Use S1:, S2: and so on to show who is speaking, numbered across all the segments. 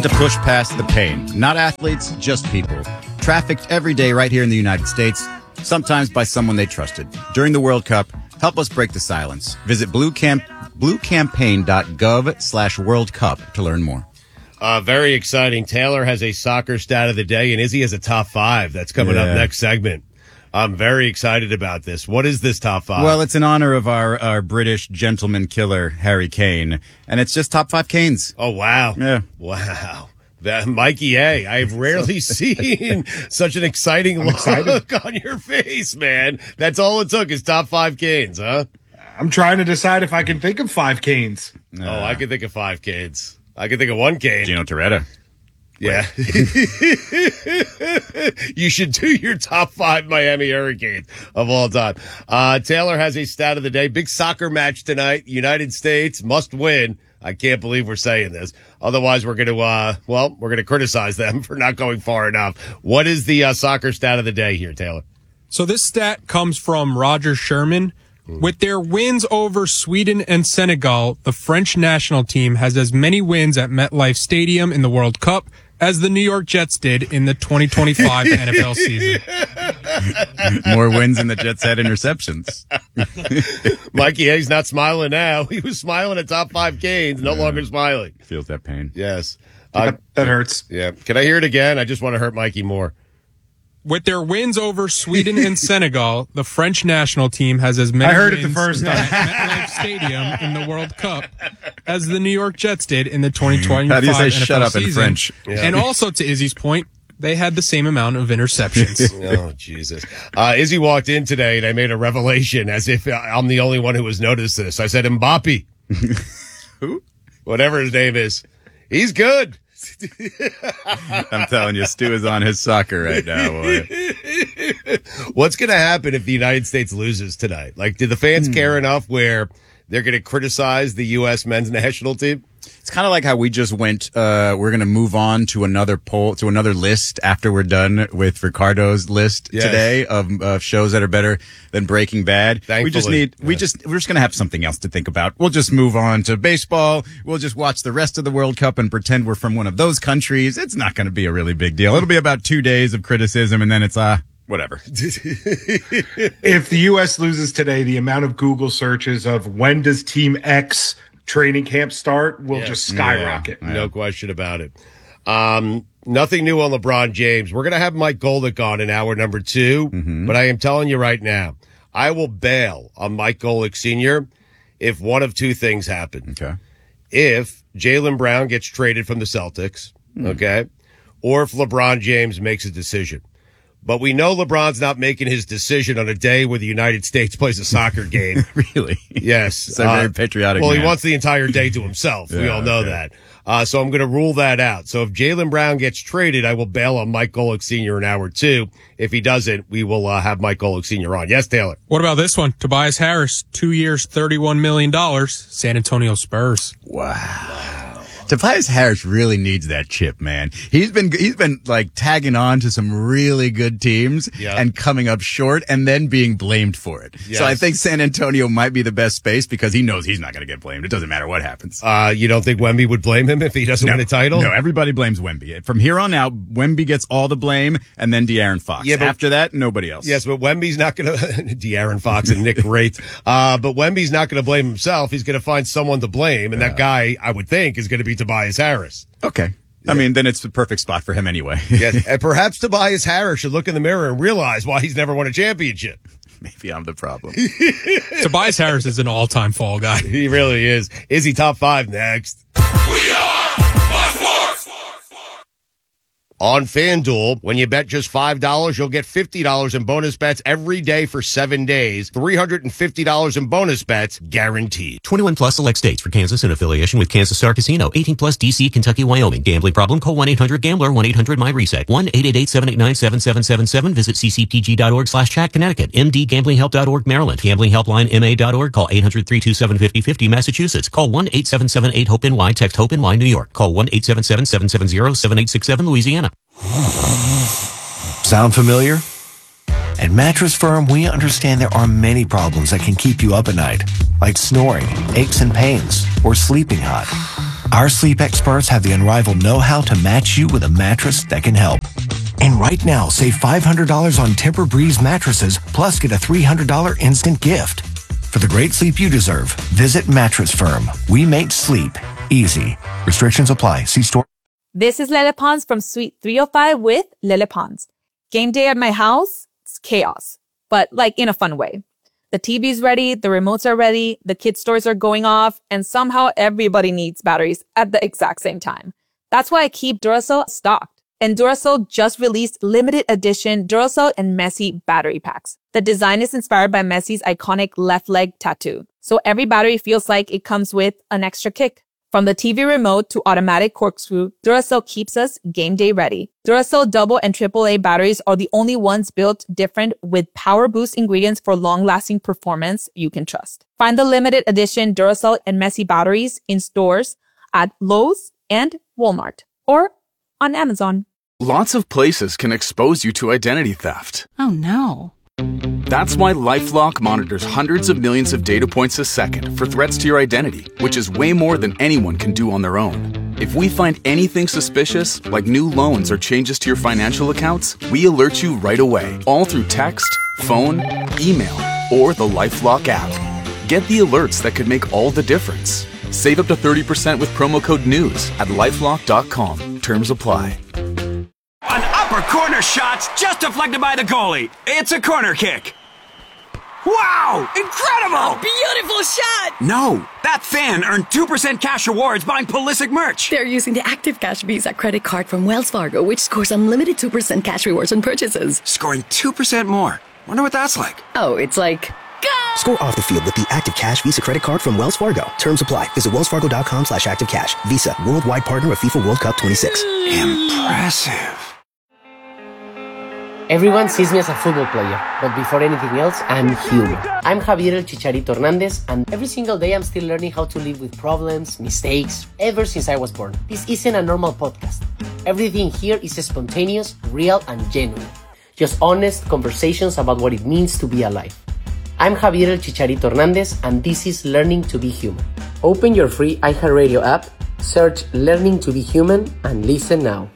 S1: to push past the pain. Not athletes, just people. Trafficked every day right here in the United States, sometimes by someone they trusted. During the World Cup, help us break the silence. Visit bluecampaign.gov/World Cup to learn more.
S2: Very exciting. Taylor has a soccer stat of the day, and Izzy has a top five. That's coming up next segment. I'm very excited about this. What is this top five?
S1: Well, it's in honor of our British gentleman killer, Harry Kane. And it's just top five Canes.
S2: Oh, wow.
S1: Yeah.
S2: Wow. Mikey A., I've rarely seen such an exciting look on your face, man. That's all it took is top five Canes, huh?
S3: I'm trying to decide if I can think of five Canes.
S2: I can think of five Canes. I can think of one Kane.
S1: Gino Torretta.
S2: Yeah. You should do your top five Miami Hurricanes of all time. Taylor has a stat of the day. Big soccer match tonight. United States must win. I can't believe we're saying this. Otherwise, we're going to criticize them for not going far enough. What is the soccer stat of the day here, Taylor?
S4: So this stat comes from Roger Sherman. With their wins over Sweden and Senegal, the French national team has as many wins at MetLife Stadium in the World Cup as the New York Jets did in the 2025 NFL season.
S1: More wins than the Jets had interceptions.
S2: Mikey A's not smiling now. He was smiling at top five Canes, no longer smiling.
S1: Feels that pain.
S2: Yes.
S3: That hurts.
S2: Yeah. Can I hear it again? I just want to hurt Mikey more.
S4: With their wins over Sweden and Senegal, the French national team has as many
S3: I heard
S4: wins
S3: it the first time.
S4: at MetLife Stadium in the World Cup as the New York Jets did in the 2025
S1: How do you say
S4: NFL
S1: shut up
S4: season.
S1: in French?
S4: Yeah. And also, to Izzy's point, they had the same amount of interceptions.
S2: Oh, Jesus. Izzy walked in today, and I made a revelation as if I'm the only one who has noticed this. I said, Mbappe.
S1: Who?
S2: Whatever his name is. He's good.
S1: I'm telling you, Stu is on his soccer right now, boy.
S2: What's going to happen if the United States loses tonight? Like, do the fans care enough where they're going to criticize the U.S. men's national team?
S1: It's kind of like how we just went, we're going to move on to another list after we're done with Ricardo's list today of shows that are better than Breaking Bad.
S2: Thankfully.
S1: We're just going to have something else to think about. We'll just move on to baseball. We'll just watch the rest of the World Cup and pretend we're from one of those countries. It's not going to be a really big deal. It'll be about 2 days of criticism and then it's, whatever.
S3: If the U.S. loses today, the amount of Google searches of when does Team X training camp start will just skyrocket.
S2: Yeah. No question about it. Nothing new on LeBron James. We're going to have Mike Golick on in hour number 2, but I am telling you right now, I will bail on Mike Golick Sr. if one of two things happen.
S1: Okay.
S2: If Jaylen Brown gets traded from the Celtics, okay, or if LeBron James makes a decision. But we know LeBron's not making his decision on a day where the United States plays a soccer game.
S1: Really?
S2: Yes.
S1: So very patriotic.
S2: Well,
S1: man.
S2: he wants the entire day to himself. We all know that. So I'm going to rule that out. So if Jaylen Brown gets traded, I will bail on Mike Golick Sr. in hour 2. If he doesn't, we will have Mike Golick Sr. on. Yes, Taylor.
S4: What about this one? Tobias Harris, 2 years, $31 million, San Antonio Spurs.
S1: Wow. Tobias Harris really needs that chip, man. He's been like tagging on to some really good teams and coming up short and then being blamed for it. Yes. So I think San Antonio might be the best space because he knows he's not going to get blamed. It doesn't matter what happens.
S2: You don't think Wemby would blame him if he doesn't win a title?
S1: No, everybody blames Wemby. From here on out, Wemby gets all the blame and then De'Aaron Fox. Yeah, after that, nobody else.
S2: Yes, but Wemby's not going to De'Aaron Fox and Nick Wright. But Wemby's not going to blame himself. He's going to find someone to blame, and that guy, I would think, is going to be Tobias Harris.
S1: Okay. Yeah. I mean, then it's the perfect spot for him anyway.
S2: Yes, and perhaps Tobias Harris should look in the mirror and realize why he's never won a championship.
S1: Maybe I'm the problem.
S4: Tobias Harris is an all-time fall guy.
S2: He really is. Is he top 5 next?
S5: We are by far.
S2: On FanDuel, when you bet just $5, you'll get $50 in bonus bets every day for 7 days. $350 in bonus bets guaranteed.
S6: 21 plus select states for Kansas in affiliation with Kansas Star Casino. 18 plus DC, Kentucky, Wyoming. Gambling problem? Call 1-800-GAMBLER. 1-800-MyReset. 1-888-789-7777. Visit ccpg.org/chat Connecticut. mdgamblinghelp.org Maryland. Gamblinghelpline.ma.org. Call 800-327-5050 Massachusetts. Call 1-877-8-HOPE-NY. Text HOPE-NY New York. Call 1-877-770-7867 Louisiana.
S7: Sound familiar? At Mattress Firm, we understand there are many problems that can keep you up at night, like snoring, aches and pains, or sleeping hot. Our sleep experts have the unrivaled know-how to match you with a mattress that can help. And right now, save $500 on Tempur-Breeze mattresses, plus get a $300 instant gift. For the great sleep you deserve, visit Mattress Firm. We make sleep easy. Restrictions apply. See store.
S8: This is Lele Pons from Suite 305 with Lele Pons. Game day at my house, it's chaos, but like in a fun way. The TV's ready, the remotes are ready, the kids' toys are going off, and somehow everybody needs batteries at the exact same time. That's why I keep Duracell stocked. And Duracell just released limited edition Duracell and Messi battery packs. The design is inspired by Messi's iconic left leg tattoo. So every battery feels like it comes with an extra kick. From the TV remote to automatic corkscrew, Duracell keeps us game day ready. Duracell double and AAA batteries are the only ones built different with power boost ingredients for long-lasting performance you can trust. Find the limited edition Duracell and Messi batteries in stores at Lowe's and Walmart or on Amazon.
S9: Lots of places can expose you to identity theft.
S10: Oh no.
S9: That's why LifeLock monitors hundreds of millions of data points a second for threats to your identity, which is way more than anyone can do on their own. If we find anything suspicious, like new loans or changes to your financial accounts, we alert you right away, all through text, phone, email, or the LifeLock app. Get the alerts that could make all the difference. Save up to 30% with promo code NEWS at LifeLock.com. Terms apply.
S11: An upper corner shot's just deflected by the goalie. It's a corner kick. Wow! Incredible!
S10: A beautiful shot!
S11: No, that fan earned 2% cash rewards buying Pulisic merch.
S10: They're using the Active Cash Visa credit card from Wells Fargo, which scores unlimited 2% cash rewards on purchases.
S11: Scoring 2% more. Wonder what that's like.
S10: Oh, it's like... Go!
S12: Score off the field with the Active Cash Visa credit card from Wells Fargo. Terms apply. Visit wellsfargo.com/activecash. Visa, worldwide partner of FIFA World Cup 26.
S11: Impressive.
S13: Everyone sees me as a football player, but before anything else, I'm human. I'm Javier El Chicharito Hernandez, and every single day I'm still learning how to live with problems, mistakes, ever since I was born. This isn't a normal podcast. Everything here is spontaneous, real, and genuine. Just honest conversations about what it means to be alive. I'm Javier El Chicharito Hernandez, and this is Learning to be Human. Open your free iHeartRadio app, search Learning to be Human, and listen now.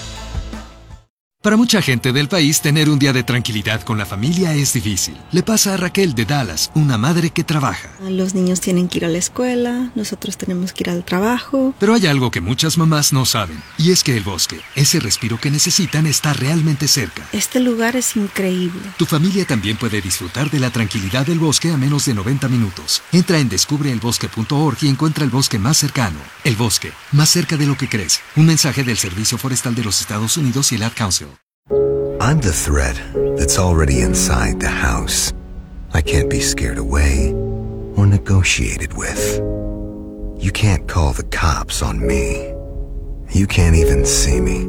S14: Para mucha gente del país, tener un día de tranquilidad con la familia es difícil. Le pasa a Raquel de Dallas, una madre que trabaja.
S15: Los niños tienen que ir a la escuela, nosotros tenemos que ir al trabajo.
S14: Pero hay algo que muchas mamás no saben, y es que el bosque, ese respiro que necesitan, está realmente cerca.
S15: Este lugar es increíble.
S14: Tu familia también puede disfrutar de la tranquilidad del bosque a menos de 90 minutos. Entra en descubreelbosque.org y encuentra el bosque más cercano. El bosque, más cerca de lo que crees. Un mensaje del Servicio Forestal de los Estados Unidos y el Ad Council.
S16: I'm the threat that's already inside the house. I can't be scared away or negotiated with. You can't call the cops on me. You can't even see me.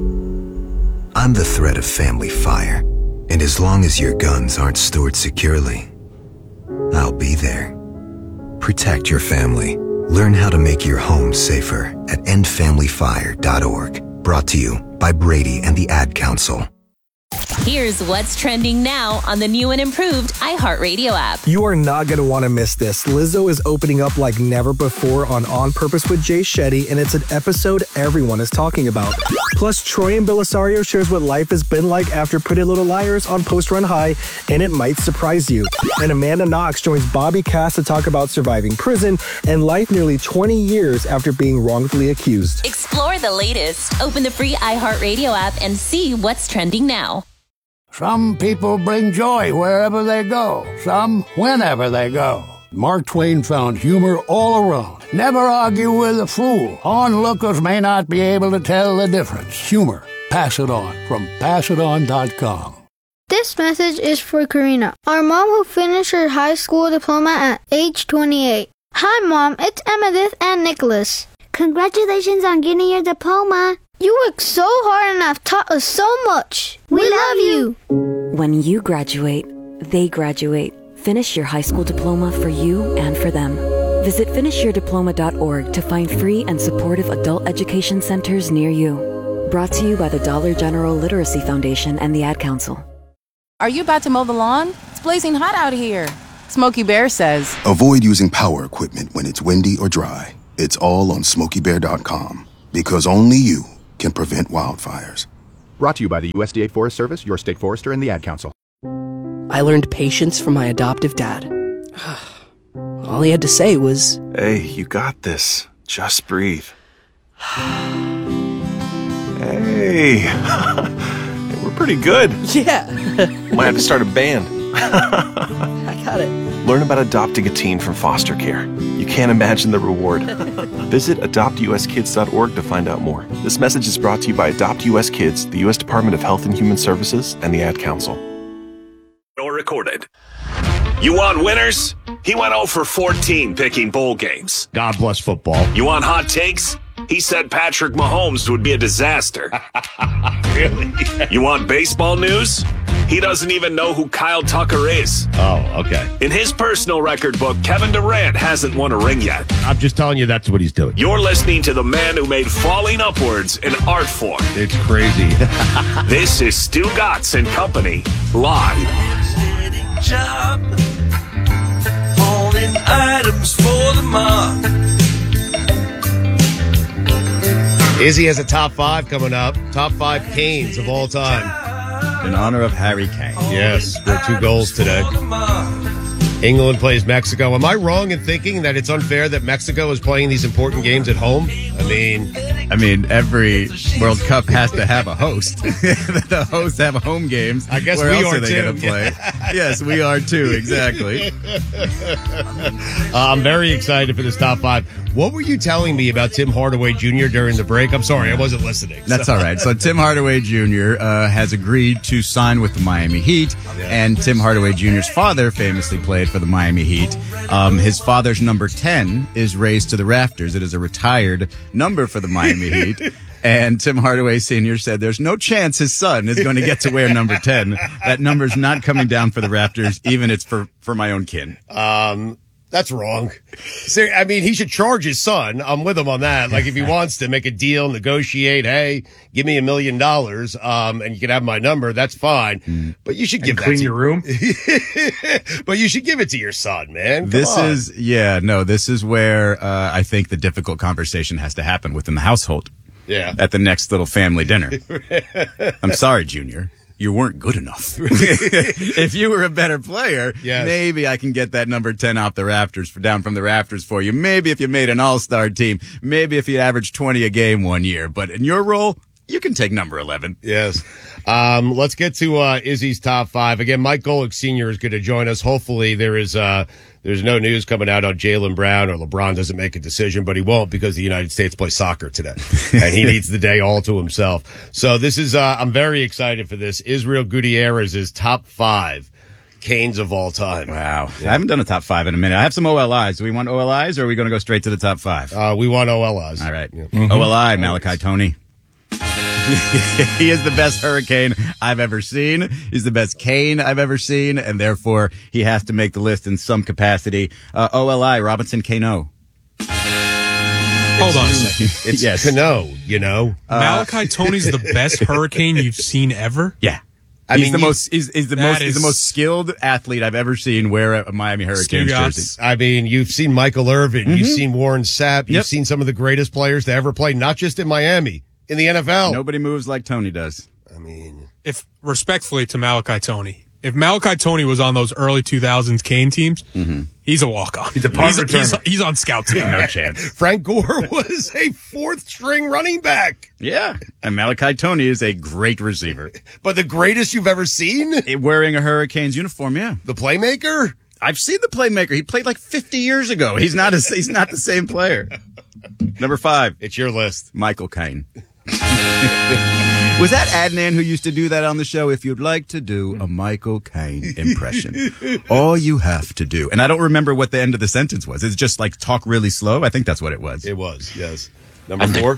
S16: I'm the threat of family fire, and as long as your guns aren't stored securely, I'll be there. Protect your family. Learn how to make your home safer at endfamilyfire.org. Brought to you by Brady and the Ad Council.
S17: Here's what's trending now on the new and improved iHeartRadio app.
S18: You are not going to want to miss this. Lizzo is opening up like never before on Purpose with Jay Shetty, and it's an episode everyone is talking about. Plus, Troy and Belisario shares what life has been like after Pretty Little Liars on Post Run High, and it might surprise you. And Amanda Knox joins Bobby Cass to talk about surviving prison and life nearly 20 years after being wrongfully accused.
S17: Explore the latest. Open the free iHeartRadio app and see what's trending now.
S19: Some people bring joy wherever they go, some whenever they go. Mark Twain found humor all around. Never argue with a fool. Onlookers may not be able to tell the difference. Humor. Pass it on from PassItOn.com.
S20: This message is for Karina, our mom who finished her high school diploma at age 28. Hi, Mom. It's Emmettith and Nicholas.
S21: Congratulations on getting your diploma.
S20: You worked so hard and have taught us so much. We love you.
S22: When you graduate, they graduate. Finish your high school diploma for you and for them. Visit finishyourdiploma.org to find free and supportive adult education centers near you. Brought to you by the Dollar General Literacy Foundation and the Ad Council.
S23: Are you about to mow the lawn? It's blazing hot out here. Smokey Bear says,
S24: avoid using power equipment when it's windy or dry.
S1: It's all on SmokeyBear.com, because only you can prevent wildfires.
S3: Brought to you by the USDA Forest Service, your state forester, and the Ad Council.
S4: I learned patience from my adoptive dad. All he had to say was,
S24: "Hey, you got this. Just breathe." Hey, we're pretty good.
S4: Yeah.
S24: Might have to start a band.
S4: I got it.
S24: Learn about adopting a teen from foster care. You can't imagine the reward. Visit adoptuskids.org to find out more. This message is brought to you by Adopt US Kids, the U.S. Department of Health and Human Services, and the Ad Council.
S25: Or recorded. You want winners? He went 0 for 14 picking bowl games.
S2: God bless football.
S25: You want hot takes? He said Patrick Mahomes would be a disaster.
S2: Really?
S25: You want baseball news? He doesn't even know who Kyle Tucker is.
S2: Oh, okay.
S25: In his personal record book, Kevin Durant hasn't won a ring yet.
S2: I'm just telling you that's what he's doing.
S25: You're listening to the man who made falling upwards an art form.
S2: It's crazy.
S25: This is Stu Gatz and Company, live.
S5: Job, holding items for the mob.
S2: Izzy has a top 5 coming up. Top 5 Canes of all time.
S26: In honor of Harry Kane.
S2: Yes, scored 2 goals today. England plays Mexico. Am I wrong in thinking that it's unfair that Mexico is playing these important games at home? I mean,
S26: every World Cup has to have a host. The hosts have home games.
S2: I guess
S26: Where
S2: we
S26: else
S2: are
S26: are they
S2: too.
S26: going to play? Yes, we are too. Exactly.
S2: I'm very excited for this top 5. What were you telling me about Tim Hardaway Jr. during the break? I'm sorry, I wasn't listening.
S26: That's all right. So Tim Hardaway Jr. Has agreed to sign with the Miami Heat, and Tim Hardaway Jr.'s father famously played for the Miami Heat. His father's number 10 is raised to the rafters. It is a retired number for the Miami Heat. And Tim Hardaway Sr. said there's no chance his son is going to get to wear number 10. That number's not coming down for the Raptors, even it's for my own kin.
S2: That's wrong. I mean, he should charge his son. I'm with him on that. Like, if he wants to make a deal, negotiate, hey, give me $1 million, and you can have my number, that's fine. But you should give that
S27: clean your room.
S2: But you should give it to your son, man. Come
S26: This
S2: on.
S26: this is where I think the difficult conversation has to happen within the household.
S2: Yeah.
S26: At the next little family dinner. I'm sorry, Junior. You weren't good enough. If you were a better player, maybe I can get that number 10 off the rafters, down from the rafters for you. Maybe if you made an all-star team. Maybe if you averaged 20 a game one year. But in your role, you can take number 11.
S2: Yes. Let's get to Izzy's top 5. Again, Mike Golick Sr. is going to join us. Hopefully there's no news coming out on Jaylen Brown or LeBron doesn't make a decision, but he won't because the United States plays soccer today. And he needs the day all to himself. So this is, I'm very excited for this. Israel Gutierrez is top 5 Canes of all time.
S26: Wow. Yeah. I haven't done a top 5 in a minute. I have some OLIs. Do we want OLIs or are we going to go straight to the top 5?
S2: We want OLIs.
S26: All right. Mm-hmm. OLI, Malachi Toney. He is the best Hurricane I've ever seen. He's the best Cane I've ever seen, and therefore he has to make the list in some capacity. OLI, Robinson Cano.
S28: Hold on a second.
S2: It's Cano, you know.
S28: Malachi Toney's the best Hurricane you've seen ever?
S26: Yeah. He's the most skilled athlete I've ever seen wear a Miami Hurricanes jersey.
S2: I mean, you've seen Michael Irvin, you've seen Warren Sapp, you've seen some of the greatest players to ever play, not just in Miami. In the NFL.
S26: Nobody moves like Toney does.
S2: I mean,
S28: if respectfully to Malachi Toney, if Malachi Toney was on those early 2000s Cane teams, he's a walk-on. He's he's on scout team.
S26: No chance.
S2: Frank Gore was a 4th string running back.
S26: Yeah. And Malachi Toney is a great receiver.
S2: But the greatest you've ever seen?
S26: Wearing a Hurricanes uniform, yeah.
S2: The playmaker?
S26: I've seen the playmaker. He played like 50 years ago. He's not the same player. Number 5.
S2: It's your list.
S26: Michael Caine. Was that Adnan who used to do that on the show? If you'd like to do a Michael Caine impression, all you have to do, and I don't remember what the end of the sentence was. It's just like talk really slow. I think that's what it was.
S2: It was, yes. Number 4.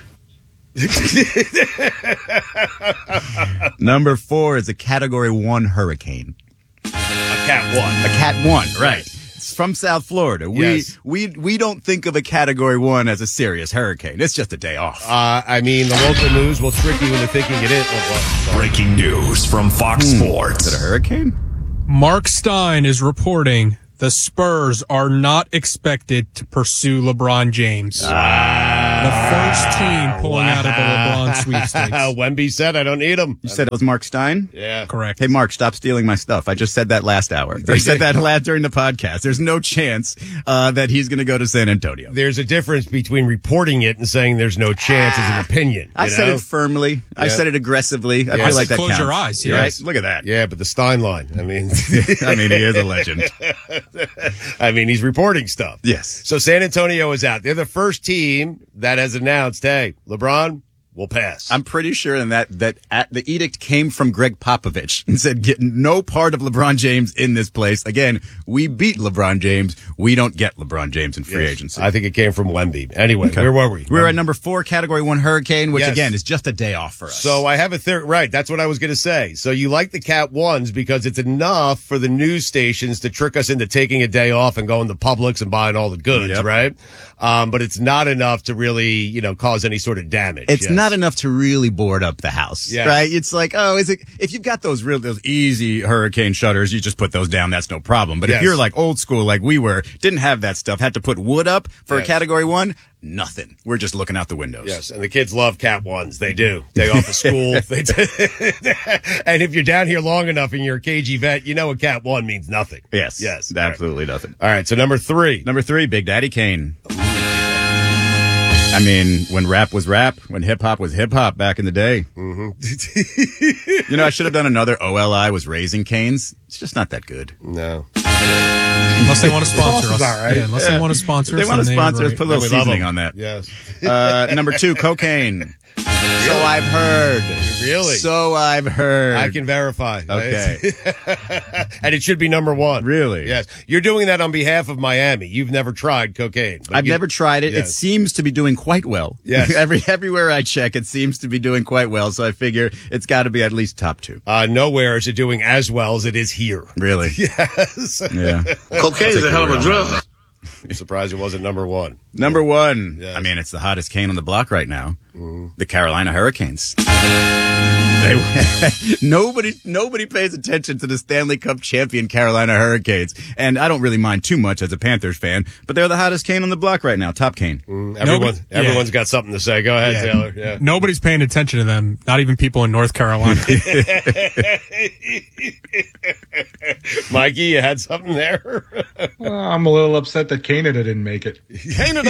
S26: Number 4 is a Category 1 hurricane.
S2: A Cat 1.
S26: A Cat 1, right. It's from South Florida.
S2: Yes.
S26: We don't think of a Category 1 as a serious hurricane. It's just a day off.
S2: I mean, the local news will trick you into thinking it is.
S25: Breaking news from Fox Sports.
S26: Is it a hurricane?
S28: Mark Stein is reporting The Spurs are not expected to pursue LeBron James. The first team pulling out of the LeBron sweepstakes.
S2: Wemby said, I don't need him.
S26: You said it was Mark Stein?
S2: Yeah.
S28: Correct.
S26: Hey, Mark, stop stealing my stuff. I just said that last hour. I said that during the podcast. There's no chance that he's going to go to San Antonio.
S2: There's a difference between reporting it and saying there's no chance as an opinion.
S26: I said it firmly. Yeah. I said it aggressively. I feel like that
S28: close
S26: counts.
S28: your eyes.
S26: Yes. Right? Look at that.
S2: Yeah, but the Stein line. I mean,
S26: he is a legend.
S2: I mean, he's reporting stuff.
S26: Yes.
S2: So San Antonio is out. They're the first team that has announced, hey, LeBron, we'll pass.
S26: I'm pretty sure that the edict came from Greg Popovich and said, get no part of LeBron James in this place. Again, we beat LeBron James. We don't get LeBron James in free agency.
S2: I think it came from Wemby. Anyway, where were we?
S26: We were at number 4, Category 1 Hurricane, which again is just a day off for us.
S2: So I have a theory. Right. That's what I was going to say. So you like the Cat 1s because it's enough for the news stations to trick us into taking a day off and going to Publix and buying all the goods, right? But it's not enough to really, cause any sort of damage.
S26: It's not enough to really board up the house, right? It's like, if you've got those easy hurricane shutters, you just put those down. That's no problem. But if you're like old school, like we were, didn't have that stuff, had to put wood up for a Category 1, nothing. We're just looking out the windows.
S2: Yes, and the kids love Cat 1s. They do. Day off of school. They do. And if you're down here long enough and you're a KG vet, you know a Cat 1 means nothing.
S26: Yes. Absolutely nothing.
S2: All right, so number 3.
S26: Number 3, Big Daddy Kane. I mean, when rap was rap, when hip-hop was hip-hop back in the day. Mm-hmm. I should have done another OLI was Raising Cane's. It's just not that good.
S2: No.
S28: Unless they want to sponsor us.
S26: Right.
S28: Yeah, unless they want to sponsor us.
S26: They want to sponsor us. Put a little seasoning on that.
S2: Yes.
S26: Number 2, cocaine. So I've heard.
S2: Really?
S26: So I've heard.
S2: I can verify.
S26: Okay.
S2: And it should be number 1.
S26: Really?
S2: Yes. You're doing that on behalf of Miami. You've never tried cocaine.
S26: I've never tried it.
S2: Yes.
S26: It seems to be doing quite well.
S2: Yes.
S26: Everywhere I check, it seems to be doing quite well. So I figure it's got to be at least top 2.
S2: Nowhere is it doing as well as it is here.
S26: Really?
S2: Yes.
S26: Yeah.
S25: Cocaine is a hell of a drug.
S2: I'm surprised it wasn't number 1.
S26: Number 1.
S2: Yes.
S26: I mean, it's the hottest cane on the block right now. Mm-hmm. The Carolina Hurricanes. Nobody pays attention to the Stanley Cup champion Carolina Hurricanes. And I don't really mind too much as a Panthers fan, but they're the hottest cane on the block right now. Top cane.
S2: Everyone's got something to say. Go ahead, Taylor. Yeah.
S28: Nobody's paying attention to them. Not even people in North Carolina.
S2: Mikey, you had something there?
S6: Well, I'm a little upset that Canada didn't make it.
S2: Canada.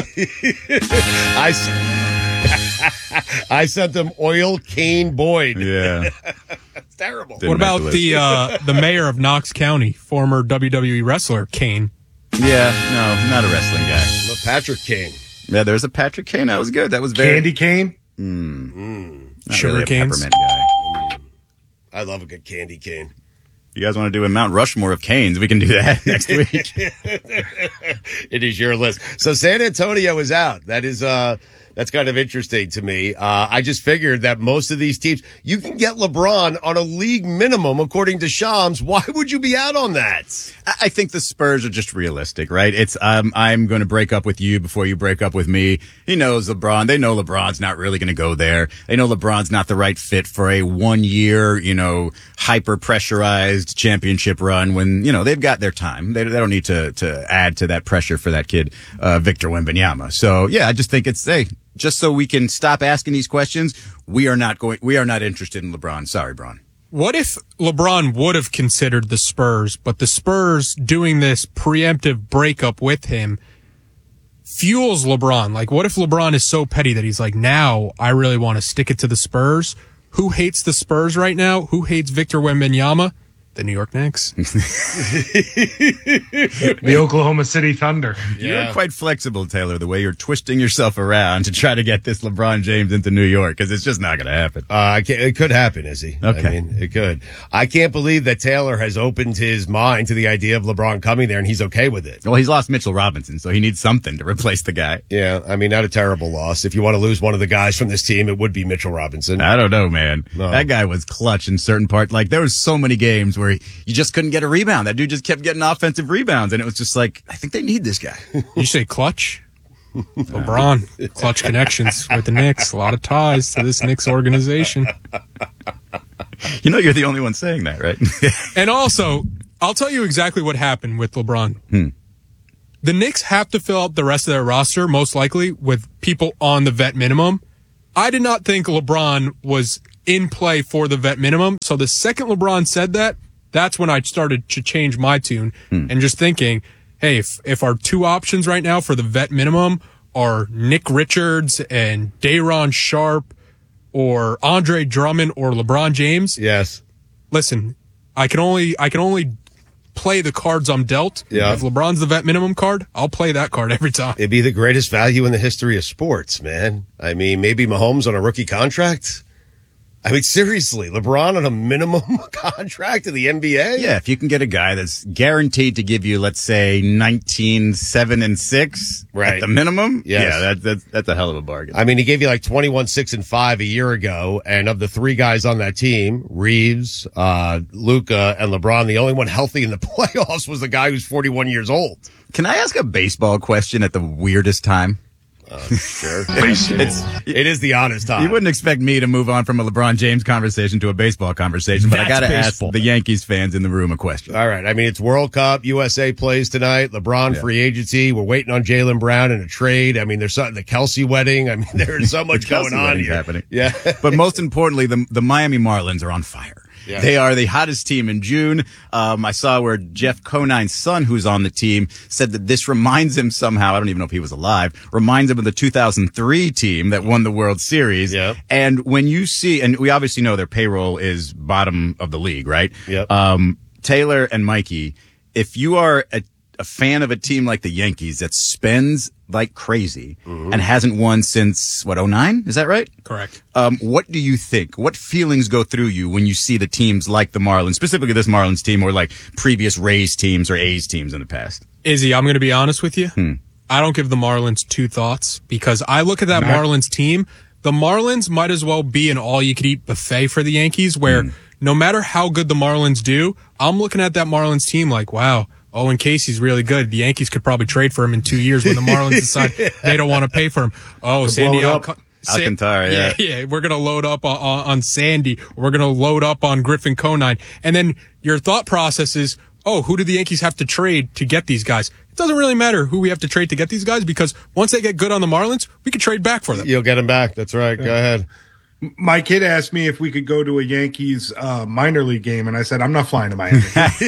S2: I sent them Oil Cane Boyd.
S26: Yeah.
S2: It's terrible.
S28: What about the mayor of Knox County, former WWE wrestler Kane?
S26: Yeah, no, not a wrestling guy.
S2: Patrick Kane.
S26: Yeah, there's a Patrick Kane. That was good. That was very
S6: Candy cane.
S28: Sugar
S26: really
S28: canes.
S26: Peppermint guy.
S2: I love a good candy cane.
S26: You guys want to do a Mount Rushmore of canes? We can do that next week.
S2: It is your list. So San Antonio is out. That is that's kind of interesting to me. I just figured that most of these teams, you can get LeBron on a league minimum, according to Shams. Why would you be out on that?
S26: I think the Spurs are just realistic, right? It's I'm going to break up with you before you break up with me. He knows LeBron. They know LeBron's not really going to go there. They know LeBron's not the right fit for a 1-year, hyper pressurized championship run when, they've got their time. They don't need to add to that pressure for that kid, Victor Wembanyama. So yeah, I just think it's, just so we can stop asking these questions, we are not interested in LeBron. Sorry, Bron.
S28: What if LeBron would have considered the Spurs, but the Spurs doing this preemptive breakup with him fuels LeBron? Like, what if LeBron is so petty that he's like, now I really want to stick it to the Spurs? Who hates the Spurs right now? Who hates Victor Wembanyama? The New York Knicks.
S6: The Oklahoma City Thunder.
S26: Yeah. You're quite flexible, Taylor, the way you're twisting yourself around to try to get this LeBron James into New York, because it's just not going to happen.
S2: It could happen, Izzy.
S26: Okay.
S2: I mean, it could. I can't believe that Taylor has opened his mind to the idea of LeBron coming there, and he's okay with it.
S26: Well, he's lost Mitchell Robinson, so he needs something to replace the guy.
S2: Yeah, I mean, not a terrible loss. If you want to lose one of the guys from this team, it would be Mitchell Robinson.
S26: I don't know, man.
S2: No.
S26: That guy was clutch in certain parts. Like, there was so many games where you just couldn't get a rebound. That dude just kept getting offensive rebounds, and it was just like, I think they need this guy.
S28: You say clutch? LeBron, clutch connections with the Knicks. A lot of ties to this Knicks organization.
S26: You're the only one saying that, right?
S28: And also, I'll tell you exactly what happened with LeBron. The Knicks have to fill up the rest of their roster, most likely, with people on the vet minimum. I did not think LeBron was in play for the vet minimum. So the second LeBron said that, that's when I started to change my tune and just thinking, hey, if our two options right now for the vet minimum are Nick Richards and Day'Ron Sharpe or Andre Drummond or LeBron James.
S2: Yes.
S28: Listen, I can only play the cards I'm dealt.
S2: Yeah.
S28: If LeBron's the vet minimum card, I'll play that card every time.
S2: It'd be the greatest value in the history of sports, man. I mean, maybe Mahomes on a rookie contract. I mean, seriously, LeBron on a minimum contract in the NBA?
S26: Yeah, if you can get a guy that's guaranteed to give you, let's say, 19, 7, and 6 at the minimum, yeah, that's a hell of a bargain.
S2: I mean, he gave you like 21, 6, and 5 a year ago, and of the three guys on that team, Reeves, Luka, and LeBron, the only one healthy in the playoffs was the guy who's 41 years old.
S26: Can I ask a baseball question at the weirdest time?
S2: Sure. It is the honest time.
S26: You wouldn't expect me to move on from a LeBron James conversation to a baseball conversation, but I got to ask the Yankees fans in the room a question.
S2: All right. I mean, it's World Cup. USA plays tonight. LeBron free agency. We're waiting on Jaylen Brown in a trade. I mean, there's something, the Kelsey wedding. I mean, there's so much going on here.
S26: Happening.
S2: Yeah.
S26: But most importantly, the Miami Marlins are on fire.
S2: Yeah.
S26: They are the hottest team in June. I saw where Jeff Conine's son, who's on the team, said that this reminds him somehow, I don't even know if he was alive, reminds him of the 2003 team that won the World Series.
S2: Yep.
S26: And when you see, and we obviously know their payroll is bottom of the league, right?
S2: Yep.
S26: Taylor and Mikey, if you are a fan of a team like the Yankees that spends like crazy and hasn't won since, 2009? Is that right?
S28: Correct.
S26: What do you think? What feelings go through you when you see the teams like the Marlins, specifically this Marlins team, or like previous Rays teams or A's teams in the past?
S28: Izzy, I'm going to be honest with you. I don't give the Marlins two thoughts because I look at that Marlins team. The Marlins might as well be an all-you-could-eat buffet for the Yankees where no matter how good the Marlins do, I'm looking at that Marlins team like, wow, Owen Casey's really good. The Yankees could probably trade for him in 2 years when the Marlins decide they don't want to pay for him. Oh, Sandy
S26: Alcantara,
S28: yeah. We're going to load up on Sandy. We're going to load up on Griffin Conine. And then your thought process is, oh, who do the Yankees have to trade to get these guys? It doesn't really matter who we have to trade to get these guys because once they get good on the Marlins, we can trade back for them.
S2: You'll get them back. That's right. Yeah. Go ahead.
S6: My kid asked me if we could go to a Yankees minor league game, and I said, I'm not flying to Miami.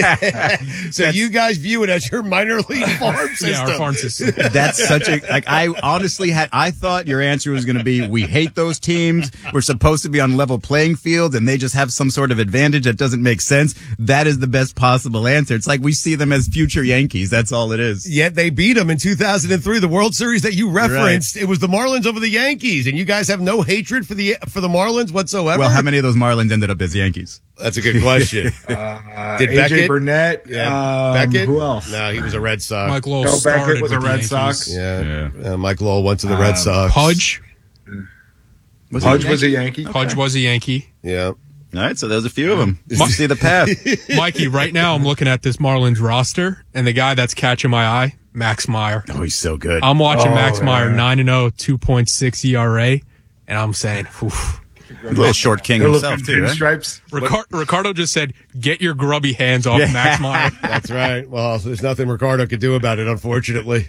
S2: So you guys view it as your minor league farm system.
S28: Yeah, our farm system.
S26: That's such a, like, I honestly I thought your answer was going to be, we hate those teams. We're supposed to be on level playing field, and they just have some sort of advantage that doesn't make sense. That is the best possible answer. It's like we see them as future Yankees. That's all it is.
S2: Yet they beat them in 2003, the World Series that you referenced. Right. It was the Marlins over the Yankees, and you guys have no hatred for the Marlins whatsoever?
S26: Well, how many of those Marlins ended up as Yankees?
S2: That's a good question. Did
S6: AJ
S2: Beckett?
S6: Burnett.
S2: Beckett?
S6: Who else?
S2: No, he was a Red Sox.
S28: Mike Lowell
S6: Beckett was a Red
S28: Yankees.
S6: Sox.
S2: Yeah. Mike Lowell went to the Red Sox.
S28: Pudge?
S6: Pudge was a Yankee.
S28: Pudge was a Yankee.
S2: Yeah.
S26: All right, so there's a few of them. Just to see the path.
S28: Mikey, right now I'm looking at this Marlins roster, and the guy that's catching my eye, Max Meyer.
S26: Oh, he's so good.
S28: I'm watching Max Meyer, 9-0, 2.6 ERA, and I'm saying, oof.
S26: A little short king himself, too, right?
S6: Stripes.
S28: Ricardo just said, get your grubby hands off Max Meyer.
S2: That's right. Well, there's nothing Ricardo could do about it, unfortunately.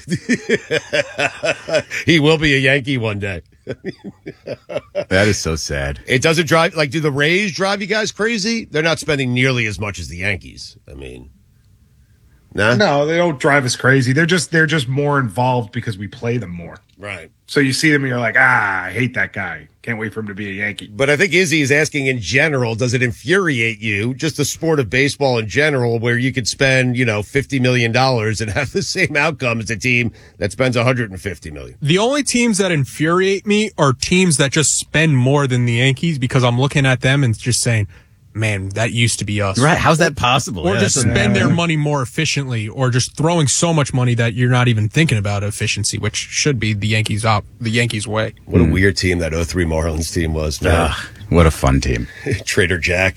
S2: He will be a Yankee one day.
S26: That is so sad.
S2: It doesn't drive, like, do the Rays drive you guys crazy? They're not spending nearly as much as the Yankees. I mean, nah?
S6: No, they don't drive us crazy. They're just more involved because we play them more.
S2: Right.
S6: So you see them and you're like, I hate that guy. Can't wait for him to be a Yankee.
S2: But I think Izzy is asking in general, does it infuriate you, just the sport of baseball in general, where you could spend, $50 million and have the same outcome as a team that spends $150 million?
S28: The only teams that infuriate me are teams that just spend more than the Yankees because I'm looking at them and just saying, man, that used to be us.
S26: Right. How's that possible?
S28: Or just spend their money more efficiently, or just throwing so much money that you're not even thinking about efficiency, which should be the Yankees way.
S2: What a weird team that 03 Marlins team was, man.
S26: What a fun team.
S2: Trader Jack.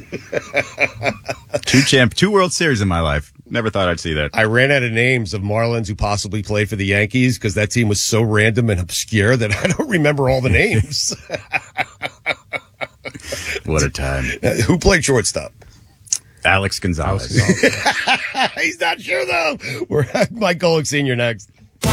S26: 2 World Series in my life. Never thought I'd see that.
S2: I ran out of names of Marlins who possibly played for the Yankees because that team was so random and obscure that I don't remember all the names.
S26: What a time.
S2: Who played shortstop?
S26: Alex Gonzalez.
S2: He's not sure, though. We're at Mike Golick Sr. next.
S5: Di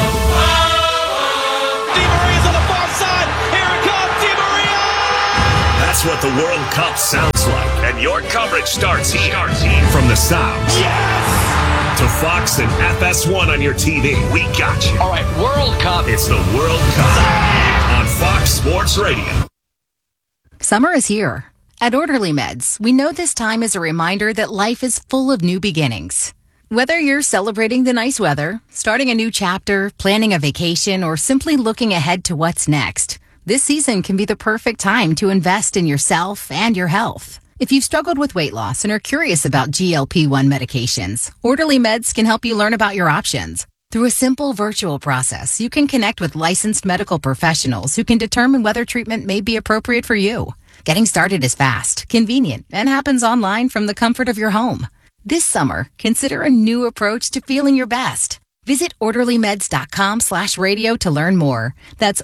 S5: Maria's on the far side. Here it comes, Di Maria!
S25: That's what the World Cup sounds like. And your coverage starts here. From the sound.
S5: Yes!
S25: To Fox and FS1 on your TV. We got you.
S5: All right, World Cup.
S25: It's the World Cup on Fox Sports Radio.
S7: Summer is here. At Orderly Meds, we know this time is a reminder that life is full of new beginnings. Whether you're celebrating the nice weather, starting a new chapter, planning a vacation, or simply looking ahead to what's next, this season can be the perfect time to invest in yourself and your health. If you've struggled with weight loss and are curious about GLP-1 medications, Orderly Meds can help you learn about your options. Through a simple virtual process, you can connect with licensed medical professionals who can determine whether treatment may be appropriate for you. Getting started is fast, convenient, and happens online from the comfort of your home. This summer, consider a new approach to feeling your best. Visit orderlymeds.com/radio to learn more. That's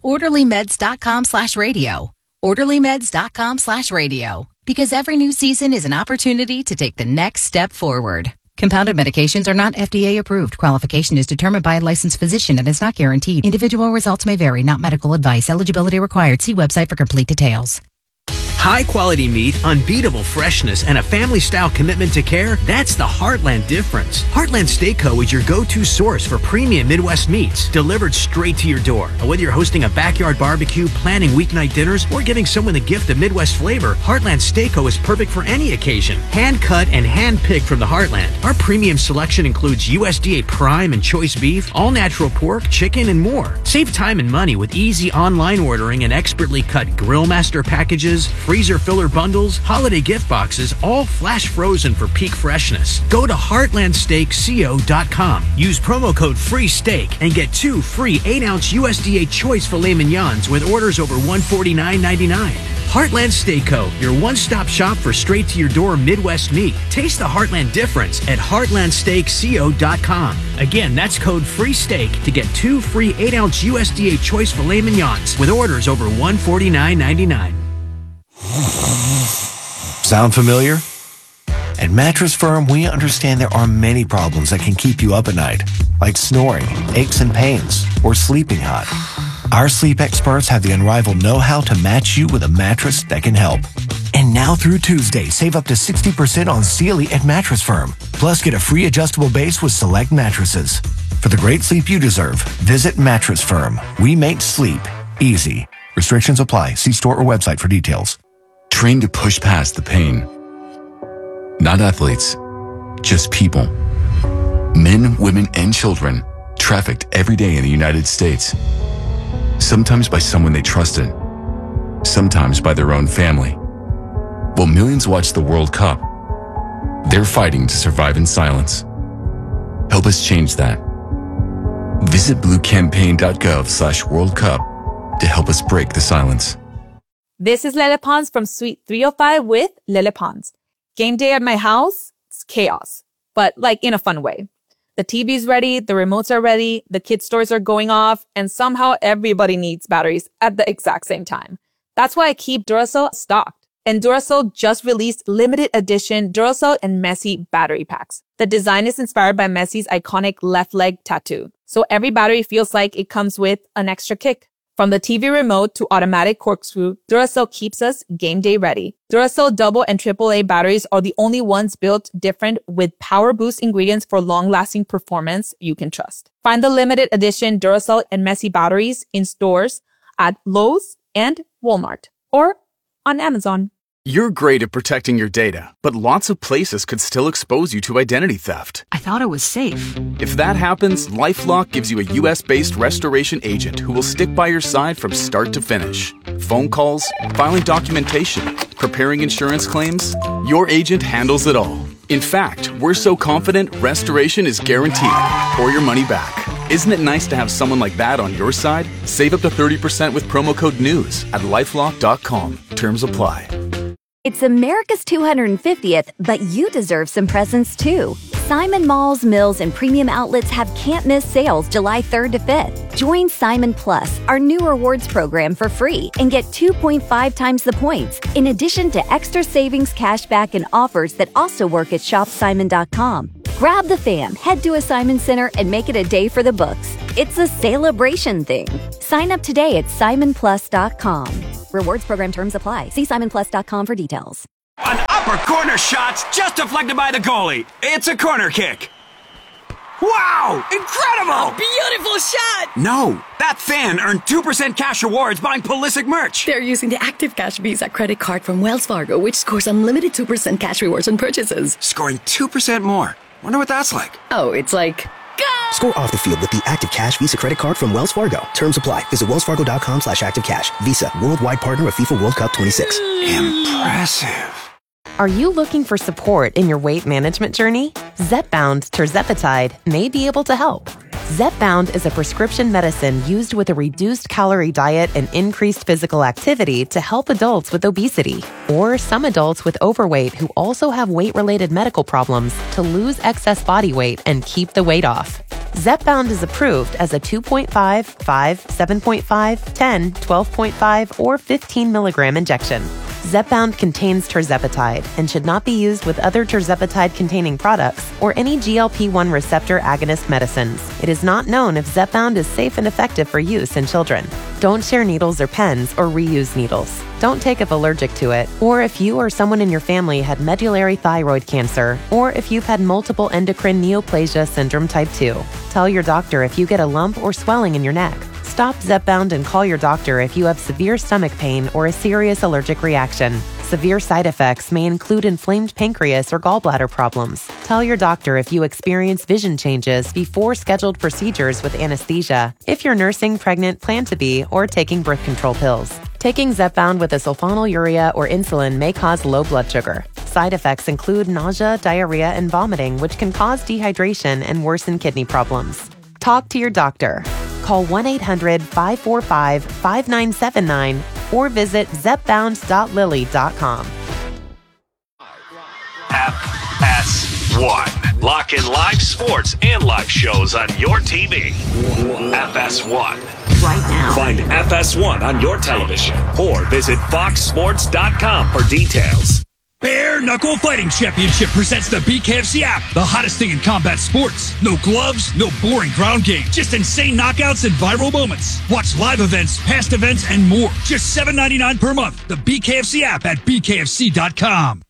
S7: orderlymeds.com/radio. orderlymeds.com/radio. Because every new season is an opportunity to take the next step forward. Compounded medications are not FDA approved. Qualification is determined by a licensed physician and is not guaranteed. Individual results may vary, not medical advice. Eligibility required. See website for complete details.
S8: High-quality meat, unbeatable freshness, and a family-style commitment to care, that's the Heartland difference. Heartland Steak Co. is your go-to source for premium Midwest meats, delivered straight to your door. And whether you're hosting a backyard barbecue, planning weeknight dinners, or giving someone the gift of Midwest flavor, Heartland Steak Co. is perfect for any occasion. Hand-cut and hand-picked from the Heartland. Our premium selection includes USDA Prime and Choice beef, all-natural pork, chicken, and more. Save time and money with easy online ordering and expertly cut Grillmaster packages, freezer filler bundles, holiday gift boxes, all flash frozen for peak freshness. Go to heartlandsteakco.com. Use promo code FREESTEAK and get 2 free 8-ounce USDA Choice filet mignons with orders over $149.99. Heartland Steak Co., your one-stop shop for straight-to-your-door Midwest meat. Taste the Heartland difference at heartlandsteakco.com. Again, that's code FREESTEAK to get 2 free 8-ounce USDA Choice filet mignons with orders over $149.99.
S9: Sound familiar? At Mattress Firm, we understand there are many problems that can keep you up at night, like snoring, aches and pains, or sleeping hot. Our sleep experts have the unrivaled know-how to match you with a mattress that can help. And now through Tuesday, save up to 60% on Sealy at Mattress Firm. Plus, get a free adjustable base with select mattresses. For the great sleep you deserve, visit Mattress Firm. We make sleep easy. Restrictions apply. See store or website for details.
S10: Train to push past the pain. Not athletes, just people. Men, women, and children trafficked every day in the United States. Sometimes by someone they trusted, sometimes by their own family. While millions watch the World Cup, they're fighting to survive in silence. Help us change that. Visit bluecampaign.gov/World Cup to help us break the silence.
S11: This is Lele Pons from Suite 305 with Lele Pons. Game day at my house, it's chaos, but like in a fun way. The TV's ready, the remotes are ready, the kids' toys are going off, and somehow everybody needs batteries at the exact same time. That's why I keep Duracell stocked. And Duracell just released limited edition Duracell and Messi battery packs. The design is inspired by Messi's iconic left leg tattoo. So every battery feels like it comes with an extra kick. From the TV remote to automatic corkscrew, Duracell keeps us game day ready. Duracell double and AAA batteries are the only ones built different with power boost ingredients for long-lasting performance you can trust. Find the limited edition Duracell and Messi batteries in stores at Lowe's and Walmart or on Amazon.
S12: You're great at protecting your data, but lots of places could still expose you to identity theft.
S7: I thought it was safe.
S12: If that happens, LifeLock gives you a US-based restoration agent who will stick by your side from start to finish. Phone calls, filing documentation, preparing insurance claims, your agent handles it all. In fact, we're so confident restoration is guaranteed or your money back. Isn't it nice to have someone like that on your side? Save up to 30% with promo code NEWS at LifeLock.com. Terms apply.
S13: It's America's 250th, but you deserve some presents too. Simon Malls, Mills, and premium outlets have can't-miss sales July 3rd to 5th. Join Simon Plus, our new rewards program, for free and get 2.5 times the points, in addition to extra savings, cashback, and offers that also work at shopsimon.com. Grab the fam, head to a Simon Center, and make it a day for the books. It's a celebration thing. Sign up today at simonplus.com. Rewards program terms apply. See simonplus.com for details.
S14: An upper corner shot's just deflected by the goalie. It's a corner kick. Wow! Incredible!
S15: Beautiful shot!
S14: No, that fan earned 2% cash rewards buying Pulisic merch.
S15: They're using the Active Cash Visa credit card from Wells Fargo, which scores unlimited 2% cash rewards on purchases.
S14: Scoring 2% more. Wonder what that's like.
S15: Oh, it's like...
S16: Score off the field with the Active Cash Visa credit card from Wells Fargo. Terms apply. Visit wellsfargo.com/activecash. Visa, worldwide partner of FIFA World Cup 26.
S14: Impressive.
S17: Are you looking for support in your weight management journey? Zepbound tirzepatide may be able to help. Zepbound is a prescription medicine used with a reduced calorie diet and increased physical activity to help adults with obesity, or some adults with overweight who also have weight-related medical problems, to lose excess body weight and keep the weight off. Zepbound is approved as a 2.5, 5, 7.5, 10, 12.5, or 15 milligram injection. Zepbound contains tirzepatide and should not be used with other tirzepatide-containing products or any GLP-1 receptor agonist medicines. It is not known if Zepbound is safe and effective for use in children. Don't share needles or pens or reuse needles. Don't take if allergic to it, or if you or someone in your family had medullary thyroid cancer, or if you've had multiple endocrine neoplasia syndrome type 2. Tell your doctor if you get a lump or swelling in your neck. Stop Zepbound and call your doctor if you have severe stomach pain or a serious allergic reaction. Severe side effects may include inflamed pancreas or gallbladder problems. Tell your doctor if you experience vision changes before scheduled procedures with anesthesia, if you're nursing, pregnant, plan to be, or taking birth control pills. Taking Zepbound with a sulfonylurea or insulin may cause low blood sugar. Side effects include nausea, diarrhea, and vomiting, which can cause dehydration and worsen kidney problems. Talk to your doctor. Call 1-800-545-5979 or visit zepbound.lilly.com.
S25: FS1. Lock in live sports and live shows on your TV. FS1.
S15: Right now.
S25: Find FS1 on your television or visit foxsports.com for details.
S18: Bare Knuckle Fighting Championship presents the BKFC app, the hottest thing in combat sports. No gloves, no boring ground game, just insane knockouts and viral moments. Watch live events, past events, and more. Just $7.99 per month. The BKFC app at BKFC.com.